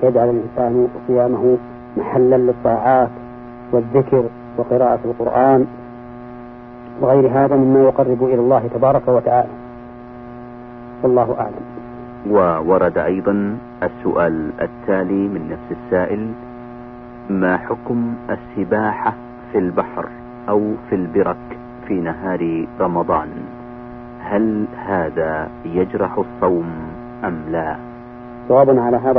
يجعل الإنسان صيامه محلا للطاعات والذكر وقراءة القرآن وغير هذا مما يقرب إلى الله تبارك وتعالى، والله أعلم. وورد أيضا السؤال التالي من نفس السائل: ما حكم السباحة في البحر أو في البرك في نهار رمضان؟ هل هذا يجرح الصوم أم لا؟ جواب على هذا